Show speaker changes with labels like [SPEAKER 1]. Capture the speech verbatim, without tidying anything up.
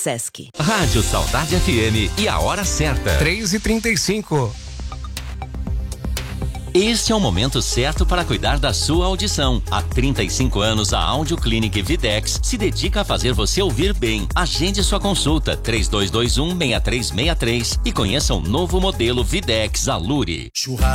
[SPEAKER 1] Sesc.
[SPEAKER 2] Rádio Saudade F M e a hora certa.
[SPEAKER 3] três e trinta e cinco.
[SPEAKER 2] Este é o momento certo para cuidar da sua audição. Há trinta e cinco anos, a Audio Clinic Videx se dedica a fazer você ouvir bem. Agende sua consulta três dois dois um, seis três seis três e conheça o novo modelo Videx Alure.